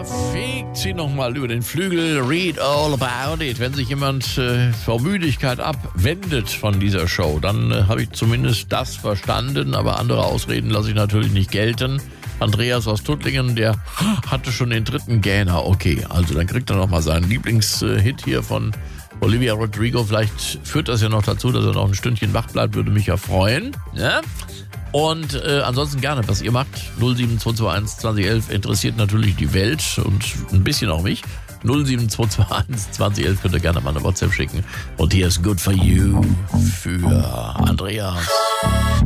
Da fegt sie nochmal über den Flügel. Read all about it. Wenn sich jemand vor Müdigkeit abwendet von dieser Show, dann habe ich zumindest das verstanden. Aber andere Ausreden lasse ich natürlich nicht gelten. Andreas aus Tuttlingen, der hatte schon den 3. Gähner. Okay, also dann kriegt er nochmal seinen Lieblingshit hier von Olivia Rodrigo. Vielleicht führt das ja noch dazu, dass er noch ein Stündchen wach bleibt. Würde mich ja freuen. Ja? Und ansonsten gerne, was ihr macht. 07221 2011 interessiert natürlich die Welt und ein bisschen auch mich. 07221 2011 könnt ihr gerne mal eine WhatsApp schicken. Und hier ist Good For You für Andreas.